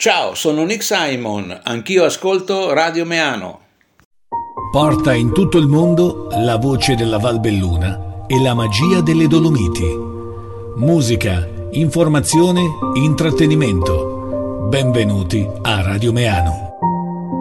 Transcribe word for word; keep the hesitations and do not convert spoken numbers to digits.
Ciao, sono Nick Simon, anch'io ascolto Radio Meano. Porta in tutto il mondo la voce della Val Belluna e la magia delle Dolomiti. Musica, informazione, intrattenimento. Benvenuti a Radio Meano.